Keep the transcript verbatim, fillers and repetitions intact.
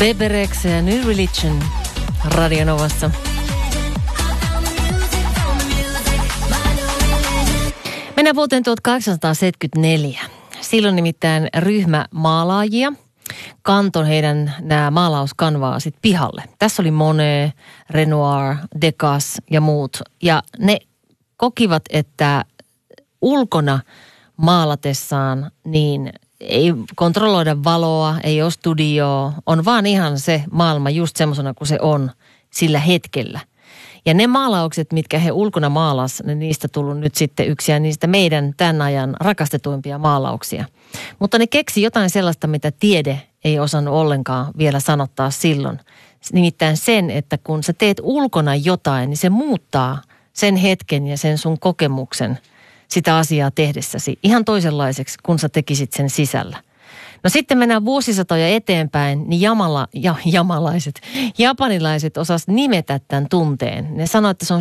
Bebe Rexha ja New Religion Radio Novassa. Mennään vuoteen tuhatkahdeksansataaseitsemänkymmentäneljä. Silloin nimittäin ryhmä maalaajia kantoi heidän nämä maalauskanvaasit pihalle. Tässä oli Monet, Renoir, Degas ja muut. Ja ne kokivat, että ulkona maalatessaan niin ei kontrolloida valoa, ei ole studioa, on vaan ihan se maailma just semmoisena kuin se on sillä hetkellä. Ja ne maalaukset, mitkä he ulkona maalas, niin niistä tullut nyt sitten yksiä niistä meidän tämän ajan rakastetuimpia maalauksia. Mutta ne keksi jotain sellaista, mitä tiede ei osannut ollenkaan vielä sanottaa silloin. Nimittäin sen, että kun sä teet ulkona jotain, niin se muuttaa sen hetken ja sen sun kokemuksen sitä asiaa tehdessäsi ihan toisenlaiseksi, kun sä tekisit sen sisällä. No sitten mennään vuosisatoja eteenpäin, niin jamala, ja, jamalaiset, japanilaiset osas nimetä tämän tunteen. Ne sanoo, että se on